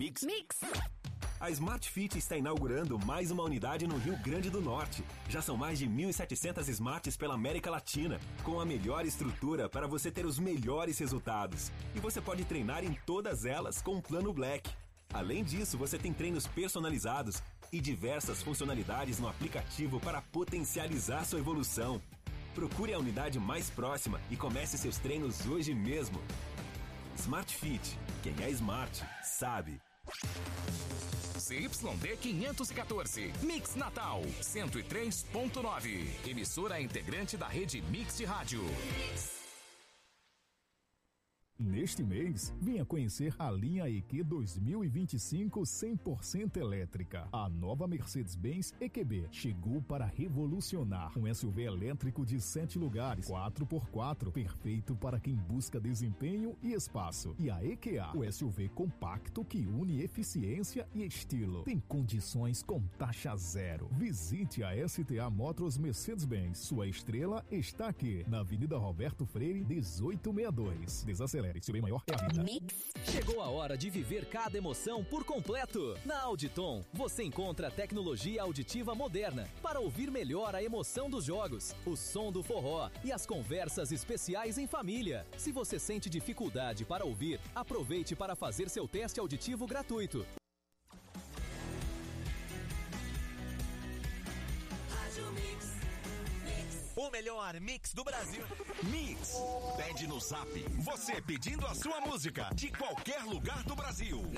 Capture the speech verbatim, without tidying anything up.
Mix. Mix. A Smart Fit está inaugurando mais uma unidade no Rio Grande do Norte. Já são mais de mil e setecentas Smarts pela América Latina, com a melhor estrutura para você ter os melhores resultados. E você pode treinar em todas elas com o Plano Black. Além disso, você tem treinos personalizados e diversas funcionalidades no aplicativo para potencializar sua evolução. Procure a unidade mais próxima e comece seus treinos hoje mesmo. Smart Fit. Quem é smart, sabe. C Y D quinhentos e quatorze, Mix Natal, cento e três ponto nove. Emissora integrante da rede Mix de Rádio. Neste mês, venha conhecer a linha E Q dois mil e vinte e cinco cem por cento elétrica. A nova Mercedes-Benz E Q B chegou para revolucionar. Um S U V elétrico de sete lugares, quatro por quatro, perfeito para quem busca desempenho e espaço. E a E Q A, o S U V compacto que une eficiência e estilo. Tem condições com taxa zero. Visite a S T A Motors Mercedes-Benz. Sua estrela está aqui, na Avenida Roberto Freire, dezoito sessenta e dois. Desacelere. Seu bem maior é a vida. Mix. Chegou a hora de viver cada emoção por completo. Na Auditon, você encontra tecnologia auditiva moderna para ouvir melhor a emoção dos jogos, o som do forró e as conversas especiais em família. Se você sente dificuldade para ouvir, aproveite para fazer seu teste auditivo gratuito. O melhor mix do Brasil. Mix. Pede no Zap. Você pedindo a sua música de qualquer lugar do Brasil.